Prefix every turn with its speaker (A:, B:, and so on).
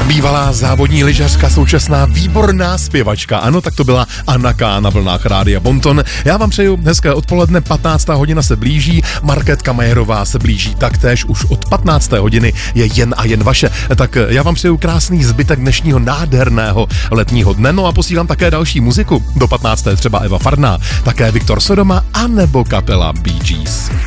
A: Bývalá závodní lyžařka, současná výborná zpěvačka. Ano, tak to byla Anna K. na vlnách Rádia Bonton. Já vám přeju hezké odpoledne, 15. hodina se blíží, Markétka Majerová se blíží taktéž, už od 15. hodiny je jen a jen vaše. Tak já vám přeju krásný zbytek dnešního nádherného letního dne, no a posílám také další muziku. Do 15. třeba Eva Farná, také Viktor Sodoma a nebo kapela Bee Gees.